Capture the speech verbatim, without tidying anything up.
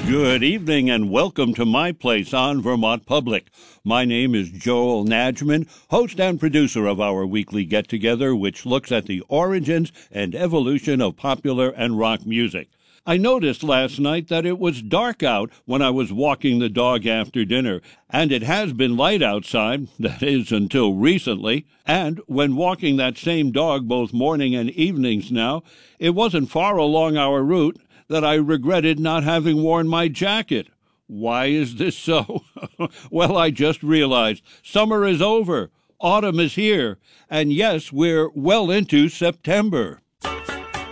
Good evening and welcome to my place on Vermont Public. My name is Joel Najman, host and producer of our weekly get-together, which looks at the origins and evolution of popular and rock music. I noticed last night that it was dark out when I was walking the dog after dinner, and it has been light outside, that is, until recently. And when walking that same dog both morning and evenings now, it wasn't far along our route that I regretted not having worn my jacket. Why is this so? Well, I just realized summer is over, autumn is here, and yes, we're well into September.